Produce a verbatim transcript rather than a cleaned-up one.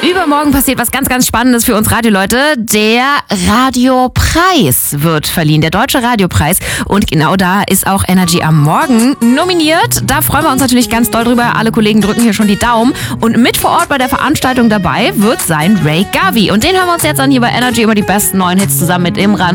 Übermorgen passiert was ganz, ganz Spannendes für uns Radioleute. Der Radiopreis wird verliehen, der Deutsche Radiopreis. Und genau da ist auch Energy am Morgen nominiert. Da freuen wir uns natürlich ganz doll drüber. Alle Kollegen drücken hier schon die Daumen. Und mit vor Ort bei der Veranstaltung dabei wird sein Ray Gavi. Und den hören wir uns jetzt an hier bei Energy über die besten neuen Hits zusammen mit Imran.